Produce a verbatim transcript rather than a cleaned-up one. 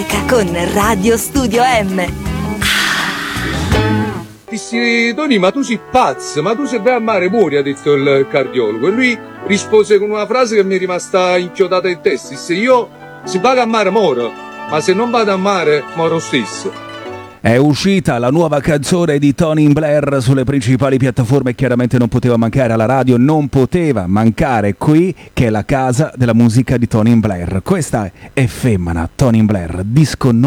musica con Radio Studio M. Dissi, Tony, ma tu sei pazzo, ma tu se vai a mare muori, ha detto il cardiologo. E lui rispose con una frase che mi è rimasta inchiodata in testa. Disse, io se vado a mare moro, ma se non vado a mare moro stesso. È uscita la nuova canzone di Tony Blair sulle principali piattaforme, chiaramente non poteva mancare alla radio, non poteva mancare qui, che è la casa della musica di Tony Blair. Questa è Femmina, Tony Blair, disco